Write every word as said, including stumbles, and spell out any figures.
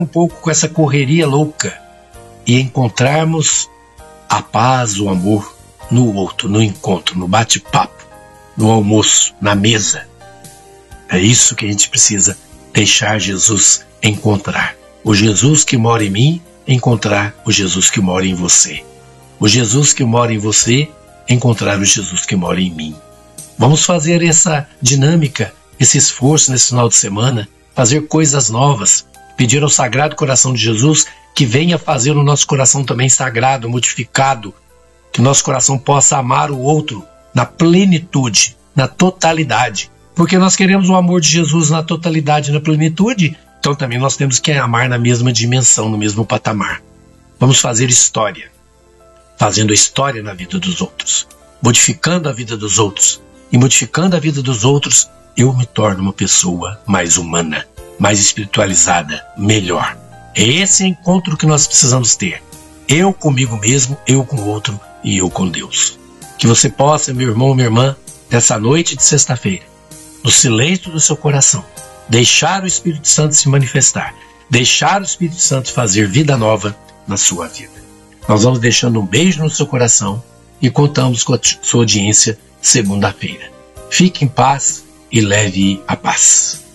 um pouco com essa correria louca e encontrarmos a paz, o amor no outro, no encontro, no bate-papo, no almoço, na mesa. É isso que a gente precisa deixar Jesus encontrar. O Jesus que mora em mim, encontrar o Jesus que mora em você. O Jesus que mora em você, encontrar o Jesus que mora em mim. Vamos fazer essa dinâmica, esse esforço nesse final de semana, fazer coisas novas, pedir ao Sagrado Coração de Jesus que venha fazer o nosso coração também sagrado, modificado, que o nosso coração possa amar o outro na plenitude, na totalidade. Porque nós queremos o amor de Jesus na totalidade, na plenitude, então também nós temos que amar na mesma dimensão, no mesmo patamar. Vamos fazer história, fazendo história na vida dos outros, modificando a vida dos outros. E modificando a vida dos outros, eu me torno uma pessoa mais humana, mais espiritualizada, melhor. É esse encontro que nós precisamos ter. Eu comigo mesmo, eu com o outro e eu com Deus. Que você possa, meu irmão, minha irmã, nessa noite de sexta-feira, no silêncio do seu coração, deixar o Espírito Santo se manifestar, deixar o Espírito Santo fazer vida nova na sua vida. Nós vamos deixando um beijo no seu coração e contamos com a sua audiência segunda-feira. Fique em paz e leve a paz.